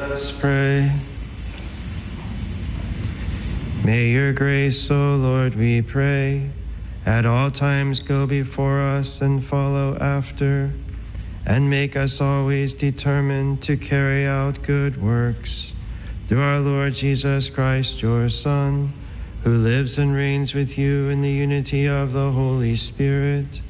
us pray. May your grace, O Lord, we pray, at all times go before us and follow after, and make us always determined to carry out good works. Through our Lord Jesus Christ, your Son, who lives and reigns with you in the unity of the Holy Spirit,